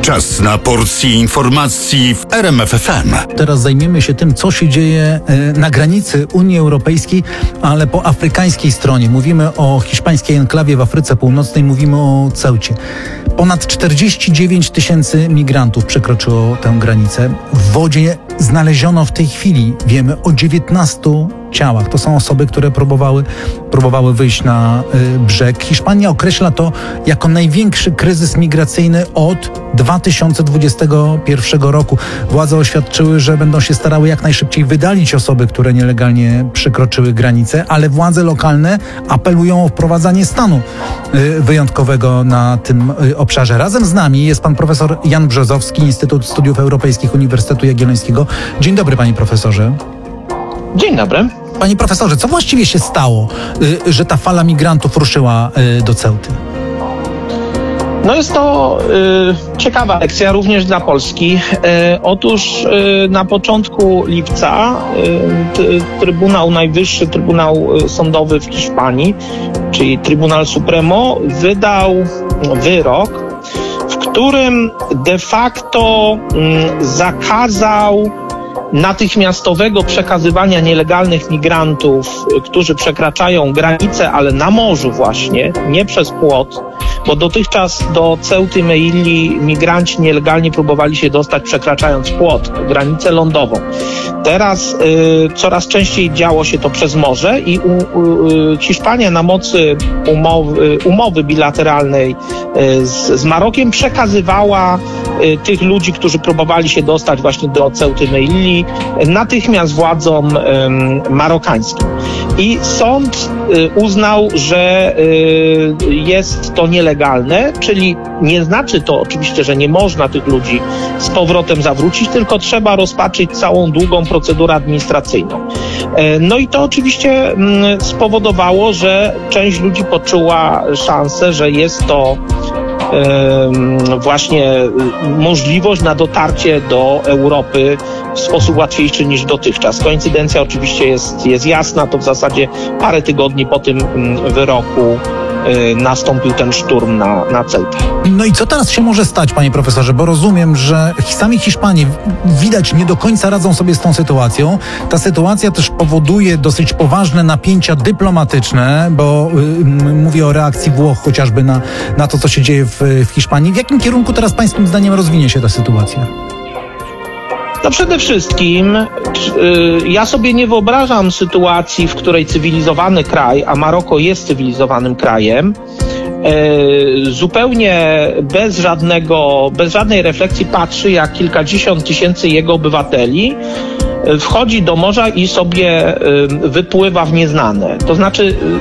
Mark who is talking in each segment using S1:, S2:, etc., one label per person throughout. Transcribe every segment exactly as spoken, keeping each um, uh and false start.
S1: Czas na porcję informacji w R M F F M.
S2: Teraz zajmiemy się tym, co się dzieje na granicy Unii Europejskiej, ale po afrykańskiej stronie. Mówimy o hiszpańskiej enklawie w Afryce Północnej, mówimy o Ceucie. Ponad czterdzieści dziewięć tysięcy migrantów przekroczyło tę granicę. W wodzie znaleziono w tej chwili, wiemy, o dziewiętnastu ciałach. To są osoby, które próbowały, próbowały wyjść na y, brzeg. Hiszpania określa to jako największy kryzys migracyjny od dwa tysiące dwudziestego pierwszego roku. Władze oświadczyły, że będą się starały jak najszybciej wydalić osoby, które nielegalnie przekroczyły granicę, ale władze lokalne apelują o wprowadzanie stanu y, wyjątkowego na tym y, obszarze. Razem z nami jest pan profesor Jan Brzozowski, Instytut Studiów Europejskich Uniwersytetu Jagiellońskiego. Dzień dobry, panie profesorze.
S3: Dzień dobry.
S2: Panie profesorze, co właściwie się stało, y, że ta fala migrantów ruszyła y, do Ceuty?
S3: No jest to y, ciekawa lekcja również dla Polski. Y, otóż y, na początku lipca y, t, Trybunał Najwyższy, Trybunał Sądowy w Hiszpanii, czyli Tribunal Supremo, wydał wyrok, w którym de facto y, zakazał natychmiastowego przekazywania nielegalnych migrantów, którzy przekraczają granicę, ale na morzu właśnie, nie przez płot, bo dotychczas do Ceuty Melilli migranci nielegalnie próbowali się dostać przekraczając płot, granicę lądową. Teraz y, coraz częściej działo się to przez morze i u, y, Hiszpania na mocy umowy, umowy bilateralnej y, z, z Marokiem przekazywała y, tych ludzi, którzy próbowali się dostać właśnie do Ceuty Melilli, natychmiast władzom y, marokańskim. I sąd y, uznał, że y, jest to nielegalne, czyli nie znaczy to oczywiście, że nie można tych ludzi z powrotem zawrócić, tylko trzeba rozpatrzyć całą długą procedurę administracyjną. No i to oczywiście spowodowało, że część ludzi poczuła szansę, że jest to właśnie możliwość na dotarcie do Europy w sposób łatwiejszy niż dotychczas. Koincydencja oczywiście jest, jest jasna, to w zasadzie parę tygodni po tym wyroku nastąpił ten szturm na, na Ceutę.
S2: No i co teraz się może stać, panie profesorze? Bo rozumiem, że sami Hiszpanie widać nie do końca radzą sobie z tą sytuacją. Ta sytuacja też powoduje dosyć poważne napięcia dyplomatyczne, bo y, mówię o reakcji Włoch chociażby na, na to, co się dzieje w, w Hiszpanii. W jakim kierunku teraz pańskim zdaniem rozwinie się ta sytuacja?
S3: No przede wszystkim y, ja sobie nie wyobrażam sytuacji, w której cywilizowany kraj, a Maroko jest cywilizowanym krajem, y, zupełnie bez żadnego, bez żadnej refleksji patrzy, jak kilkadziesiąt tysięcy jego obywateli y, wchodzi do morza i sobie y, wypływa w nieznane. To znaczy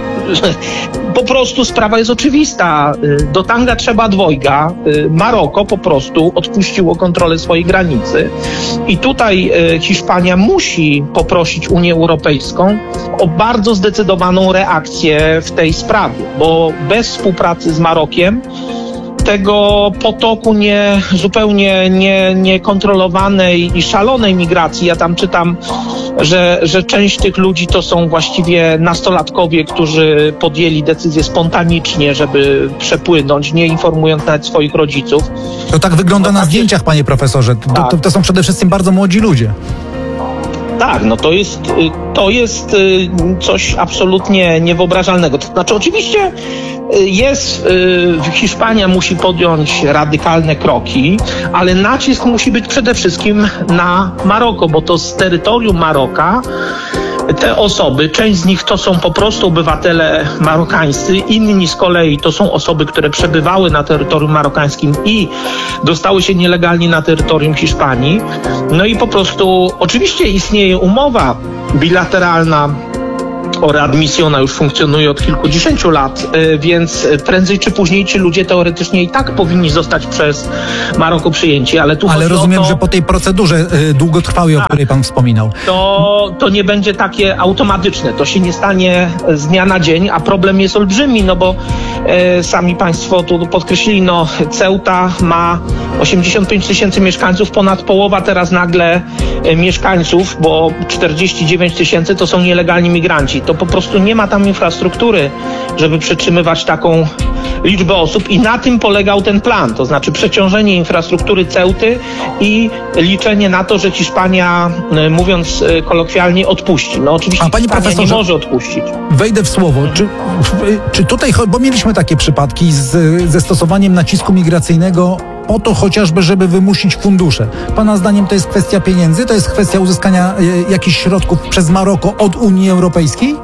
S3: y, po prostu sprawa jest oczywista. Do tanga trzeba dwojga. Maroko po prostu odpuściło kontrolę swojej granicy. I tutaj Hiszpania musi poprosić Unię Europejską o bardzo zdecydowaną reakcję w tej sprawie, bo bez współpracy z Marokiem tego potoku nie, zupełnie nie, niekontrolowanej i szalonej migracji. Ja tam czytam, że, że część tych ludzi to są właściwie nastolatkowie, którzy podjęli decyzję spontanicznie, żeby przepłynąć, nie informując nawet swoich rodziców.
S2: To tak wygląda no, na zdjęciach, panie profesorze. To, tak. to, to są przede wszystkim bardzo młodzi ludzie.
S3: Tak, no to jest, to jest coś absolutnie niewyobrażalnego. To znaczy oczywiście jest, Hiszpania musi podjąć radykalne kroki, ale nacisk musi być przede wszystkim na Maroko, bo to z terytorium Maroka te osoby, część z nich to są po prostu obywatele marokańscy, inni z kolei to są osoby, które przebywały na terytorium marokańskim i dostały się nielegalnie na terytorium Hiszpanii. No i po prostu oczywiście istnieje umowa bilateralna o readmisji, ona już funkcjonuje od kilkudziesięciu lat, więc prędzej czy później ci ludzie teoretycznie i tak powinni zostać przez Maroko przyjęci, ale tu
S2: Ale rozumiem,
S3: to,
S2: że po tej procedurze długotrwałej, tak, o której pan wspominał.
S3: To, to nie będzie takie automatyczne, to się nie stanie z dnia na dzień, a problem jest olbrzymi, no bo e, sami państwo tu podkreślili, no Ceuta ma osiemdziesiąt pięć tysięcy mieszkańców, ponad połowa teraz nagle e, mieszkańców, bo czterdzieści dziewięć tysięcy to są nielegalni migranci. To po prostu nie ma tam infrastruktury, żeby przetrzymywać taką liczbę osób i na tym polegał ten plan, to znaczy przeciążenie infrastruktury Ceuty i liczenie na to, że Hiszpania, mówiąc kolokwialnie, odpuści. No oczywiście
S2: A pani
S3: Hiszpania nie
S2: profesorze,
S3: może odpuścić.
S2: Wejdę w słowo. Czy, czy tutaj, bo mieliśmy takie przypadki z, ze stosowaniem nacisku migracyjnego po to chociażby, żeby wymusić fundusze. Pana zdaniem to jest kwestia pieniędzy? To jest kwestia uzyskania e, jakichś środków przez Maroko od Unii Europejskiej?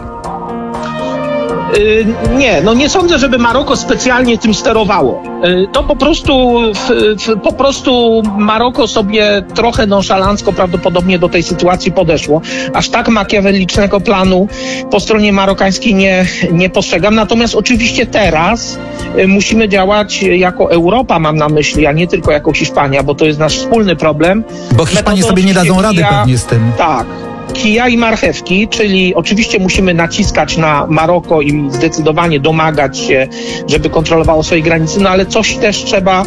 S3: Yy, nie, no nie sądzę, żeby Maroko specjalnie tym sterowało. Yy, to po prostu, w, w, po prostu Maroko sobie trochę nonszalancko prawdopodobnie do tej sytuacji podeszło. Aż tak makiawelicznego planu po stronie marokańskiej nie, nie postrzegam. Natomiast oczywiście teraz yy, musimy działać jako Europa, mam na myśli, a nie tylko jako Hiszpania, bo to jest nasz wspólny problem.
S2: Bo Hiszpanie sobie nie dadzą rady
S3: kija,
S2: pewnie z tym.
S3: Tak. Kija i marchewki, czyli oczywiście musimy naciskać na Maroko i zdecydowanie domagać się, żeby kontrolowało swoje granice, no ale coś też trzeba,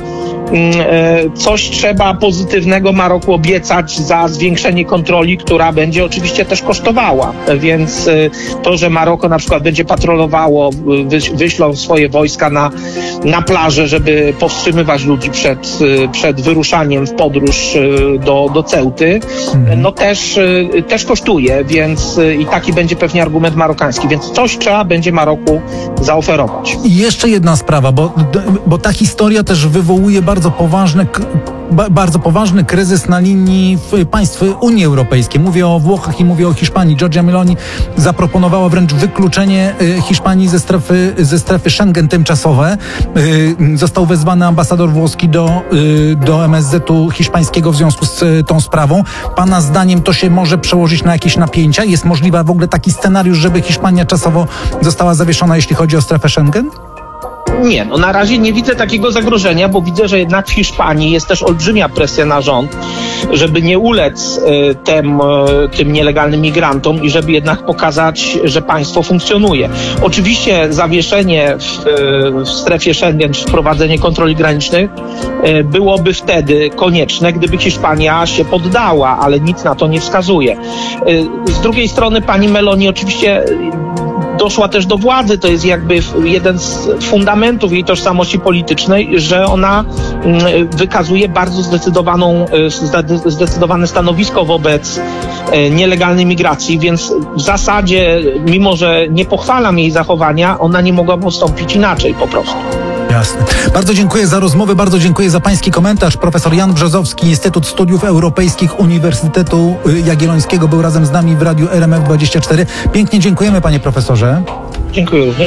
S3: coś trzeba pozytywnego Maroku obiecać za zwiększenie kontroli, która będzie oczywiście też kosztowała. Więc to, że Maroko na przykład będzie patrolowało, wyślą swoje wojska na, na plażę, żeby powstrzymywać ludzi przed, przed wyruszaniem w podróż do, do Ceuty, no też, też kosztuje, więc i taki będzie pewnie argument marokański, więc coś trzeba będzie Maroku zaoferować.
S2: I jeszcze jedna sprawa, bo, bo ta historia też wywołuje bardzo poważny, bardzo poważny kryzys na linii państw Unii Europejskiej. Mówię o Włochach i mówię o Hiszpanii. Giorgia Meloni zaproponowała wręcz wykluczenie Hiszpanii ze strefy, ze strefy Schengen tymczasowe. Został wezwany ambasador włoski do, do M S Z-u hiszpańskiego w związku z tą sprawą. Pana zdaniem to się może przełożyć na jakieś napięcia? Jest możliwy w ogóle taki scenariusz, żeby Hiszpania czasowo została zawieszona, jeśli chodzi o strefę Schengen?
S3: Nie, no na razie nie widzę takiego zagrożenia, bo widzę, że jednak w Hiszpanii jest też olbrzymia presja na rząd, żeby nie ulec y, tym, y, tym nielegalnym migrantom i żeby jednak pokazać, że państwo funkcjonuje. Oczywiście zawieszenie w, y, w strefie Schengen, czy wprowadzenie kontroli granicznych y, byłoby wtedy konieczne, gdyby Hiszpania się poddała, ale nic na to nie wskazuje. Y, z drugiej strony pani Meloni oczywiście doszła też do władzy, to jest jakby jeden z fundamentów jej tożsamości politycznej, że ona wykazuje bardzo zdecydowaną, zdecydowane stanowisko wobec nielegalnej migracji, więc w zasadzie, mimo że nie pochwalam jej zachowania, ona nie mogła postąpić inaczej po prostu.
S2: Jasne. Bardzo dziękuję za rozmowę, bardzo dziękuję za pański komentarz. Profesor Jan Brzozowski, Instytut Studiów Europejskich Uniwersytetu Jagiellońskiego był razem z nami w Radiu R M F dwadzieścia cztery. Pięknie dziękujemy, panie profesorze.
S3: Dziękuję również.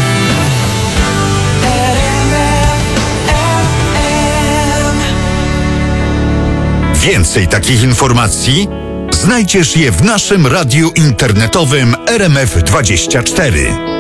S1: Więcej takich informacji znajdziesz je w naszym radiu internetowym R M F dwadzieścia cztery.